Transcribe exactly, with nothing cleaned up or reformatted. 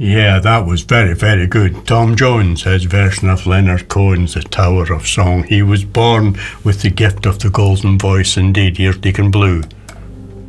Yeah, that was very, very good. Tom Jones, his version of Leonard Cohen's The Tower of Song. He was born with the gift of the golden voice, indeed, Deacon Blue.